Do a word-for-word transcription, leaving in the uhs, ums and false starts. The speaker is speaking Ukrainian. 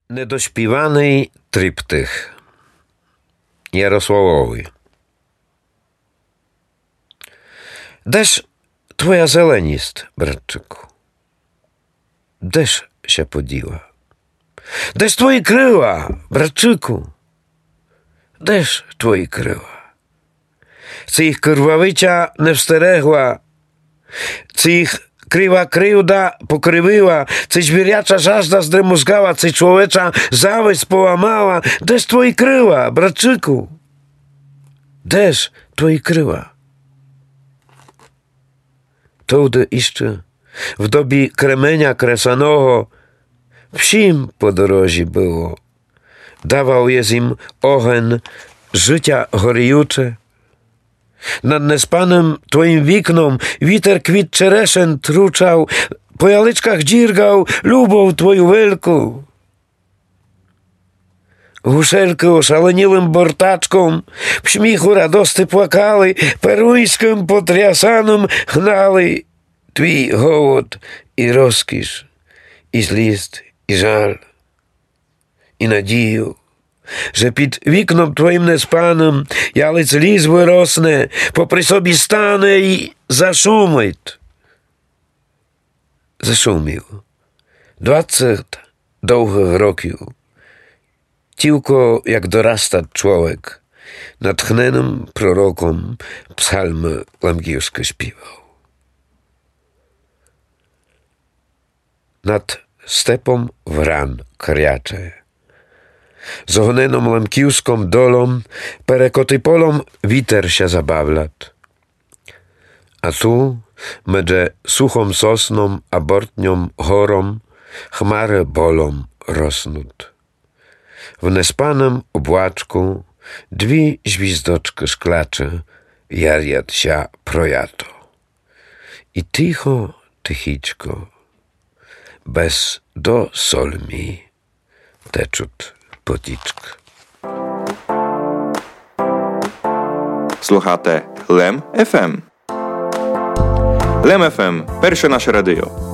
Недоспіваний триптих Ярославовий. Де ж твоя зеленість, братчику? Де ж ще поділа? Де ж твої крила, братчику? Де ж твої крила? Це їх кривавиця не встерегла, це їх Крива кривда покривила, це звіряча жажда здремозгала, це чоловіча зависть поламала. Де ж твої крила, братчику? Де ж твої крила? Туди іще, в добі кремenia кресаного, всім по дорозі було. Давав єз їм оген, життя горіюче. Над неспаним твоim wiknom witer kwit czereszen truczał, po jalyczkach dzirgał lubą twoją wielką. Гусельки ошаленілим бортачком в сміху радости плакали, перуйським потрясаном гнали твій голод і розкіш, і злість, і жаль, і надію. Że pід вікном твоїм неспаним ялиць ліс виросне, попри собі стане і зашумить. Зашумів. Двадцять довгих років. Тільки, як дорasta człowiek, натхненим пророком псальми лемківські співав. Над степом вран кряче. Z ohoneną lemkiuską dolą, perekoty polom witer się zabawlat. A tu, medże suchą sosną, abortnią chorą, chmary bolą rosnut. W nespanym obłaczku dwie zwizdoczki szklacze jarjat się projato. I ticho, tychiczko, bez do solmi teczut. Потічк. Слухайте Лем еф ем. Лем еф ем – перше наше радіо.